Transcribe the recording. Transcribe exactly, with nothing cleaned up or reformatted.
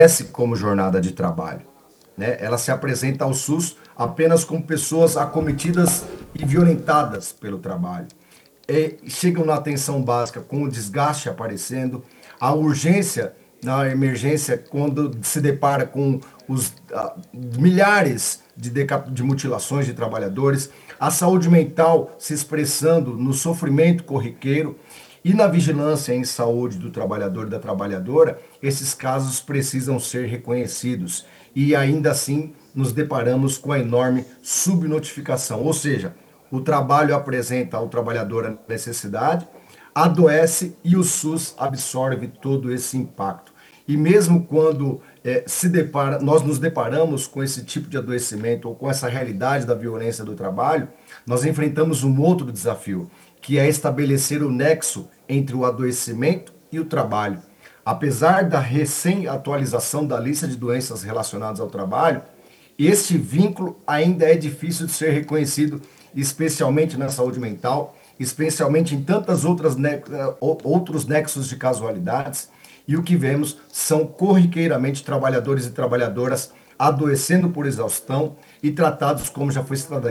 como jornada de trabalho, né? Ela se apresenta ao SUS apenas com pessoas acometidas e violentadas pelo trabalho. É, chegam na atenção básica com o desgaste aparecendo, a urgência na emergência quando se depara com os ah, milhares de, deca- de mutilações de trabalhadores, a saúde mental se expressando no sofrimento corriqueiro e na vigilância em saúde do trabalhador e da trabalhadora, esses casos precisam ser reconhecidos. E ainda assim nos deparamos com a enorme subnotificação, ou seja, o trabalho apresenta ao trabalhador a necessidade, adoece e o SUS absorve todo esse impacto. E mesmo quando eh, se depara, nós nos deparamos com esse tipo de adoecimento ou com essa realidade da violência do trabalho, nós enfrentamos um outro desafio, que é estabelecer o nexo entre o adoecimento e o trabalho. Apesar da recém-atualização da lista de doenças relacionadas ao trabalho, este vínculo ainda é difícil de ser reconhecido, especialmente na saúde mental, especialmente em tantas outras ne outros nexos de casualidades. E o que vemos são corriqueiramente trabalhadores e trabalhadoras adoecendo por exaustão e tratados, como já foi citado